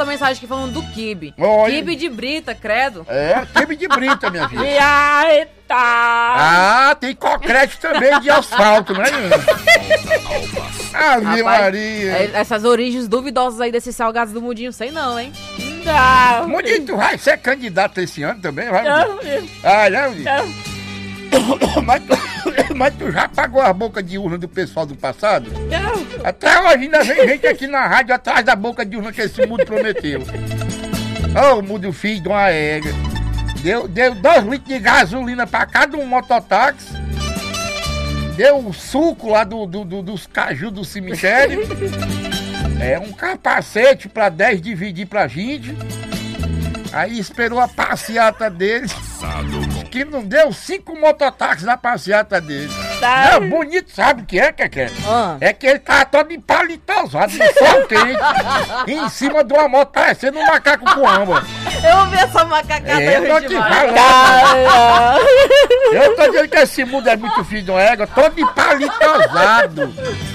mensagem aqui falando do quibe. Olha. Quibe de brita, credo. É, quibe de brita, minha filha. Eita! Ah, tem concreto também de asfalto, não é? Ave Rapaz, Maria. essas origens duvidosas aí desses salgados do Mudinho, sei não, hein? Mudinho, tu vai ser candidato esse ano também, vai? Ah, não, mas tu já pagou a boca de urna do pessoal do passado? Até hoje ainda vem gente aqui na rádio atrás da boca de urna que esse mundo prometeu. Ô, mudo filho de uma égua. Deu 2 litros de gasolina pra cada um mototáxi. Deu o suco lá dos caju do cemitério. Um capacete pra 10 dividir pra 20. Aí esperou a passeata dele. Que não deu 5 mototáxis na passeata dele. Não, bonito, sabe o que é, Keké? É que ele tava todo empalitosado, no sol quente, em cima de uma moto, parecendo um macaco com amba. Eu ouvi essa macacada Eu tô te falando. Eu tô dizendo que esse mundo é muito filho de uma égua, todo empalitosado.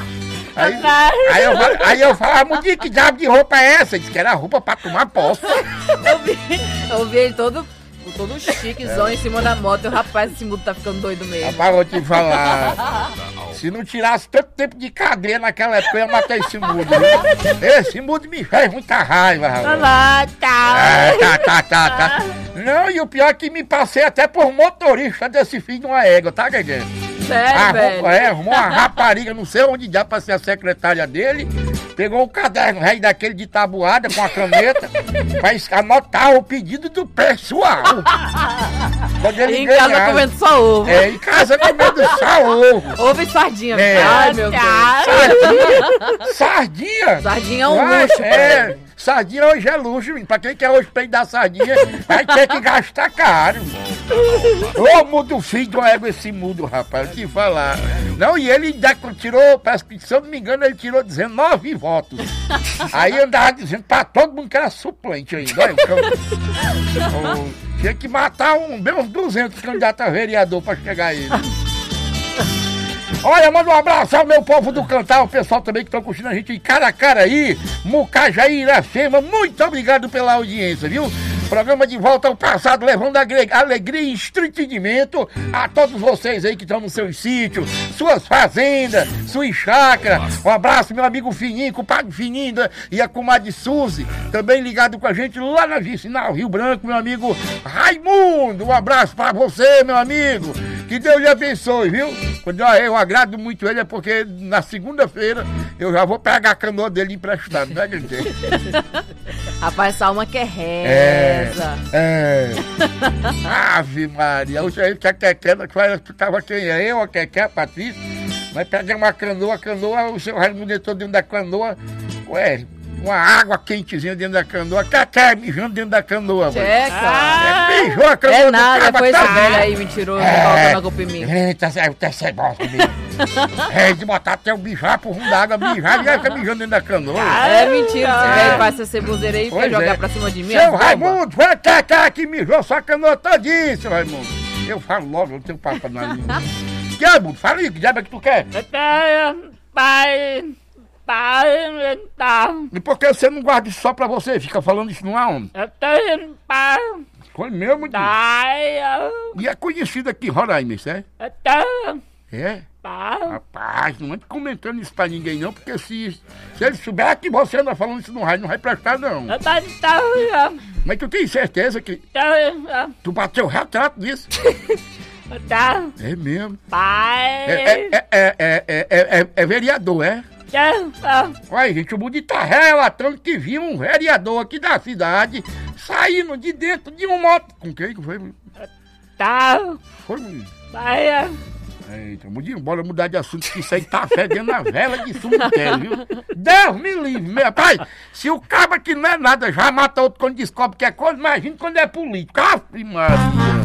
Aí eu falo, Mundinho, que diabo de roupa é essa? Ele disse que era roupa pra tomar posse. Eu vi ele todo chiquezão em cima da moto. E o rapaz, esse mundo tá ficando doido mesmo. Rapaz, vou te falar. Se não tirasse tanto tempo de cadeia naquela época, eu ia matar esse mundo. Viu? Esse mundo me fez muita raiva, rapaz. Tá. Não, e o pior é que me passei até por motorista desse filho de uma égua, tá, Gueguê? Sério, velho? Arrumou uma rapariga, não sei onde já pra ser a secretária dele. Pegou o caderno velho daquele de tabuada com a caneta pra anotar o pedido do pessoal. Quando ele em casa comendo só ovo. Em casa comendo só ovo. Ovo e sardinha. Ai, meu Deus. Sardinha? Sardinha é um luxo. Sardinha hoje é luxo, menino. Pra quem quer hoje peidar sardinha, vai ter que gastar caro. Ô, mudo filho de uma égua esse mudo, rapaz, eu te falar. Não, e ele tirou, parece que, se eu não me engano, ele tirou 19 votos. Aí andava dizendo pra todo mundo que era suplente ainda. Tinha que matar bem uns 200 candidatos a vereador pra chegar a ele. Olha, manda um abraço ao meu povo do Cantar, o pessoal também que estão curtindo a gente em Caracaraí, Mucajaí, Iracema. Muito obrigado pela audiência, viu? Programa de volta ao passado, levando alegria e entretenimento a todos vocês aí que estão nos seus sítios, suas fazendas, suas chácaras. Um abraço, meu amigo Fininho, compadre Fininho e a comadre Suzy, também ligado com a gente lá na Vicinal Rio Branco, meu amigo Raimundo. Um abraço pra você, meu amigo. Que Deus lhe abençoe, viu? Quando eu agrado muito ele é porque na segunda-feira eu já vou pegar a canoa dele emprestado, né, gente? Rapaz, essa alma que é reza. Ave Maria, hoje aí que a Keké, tava quem é? Eu, a Keké, a Patrícia. Nós pegamos uma canoa, o seu Raimundo entrou dentro da canoa, uma água quentezinha dentro da canoa, Keké mijando dentro da canoa. Mijou a canoa. É nada, foi esse velho aí mentiroso, colocando a culpa em mim. Eita, você gosta mesmo. De botar até o mijar por rumo da água, mijar e aí fica mijando dentro da canoa. É mentira, esse velho faz essa ceboseira aí e quer jogar pra cima de mim. Seu Raimundo, foi a Keké que mijou sua canoa todinha, seu Raimundo. Eu falo logo, eu não tenho papo na língua. Que Raimundo, fala aí, que diabo é que tu quer? E por que você não guarda isso só pra você? Fica falando isso no ar, homem? Foi mesmo, e é conhecido aqui, Roraima, isso é? É? Rapaz, não ande comentando isso pra ninguém não, porque se ele souber que você anda falando isso no rádio, não vai prestar não. Mas tu tem certeza que tu bateu o retrato disso? É mesmo? É vereador, é? Olha, gente, o Mundinho tá relatando que viu um vereador aqui da cidade saindo de dentro de uma moto. Com quem que foi? Foi, Mundinho? Eita, Mundinho, bora mudar de assunto, que isso aí tá fedendo a vela de cemitério, viu? Deus me livre, meu pai. Se o cabo que não é nada já mata outro quando descobre que é coisa, imagina quando é político. Ave Maria.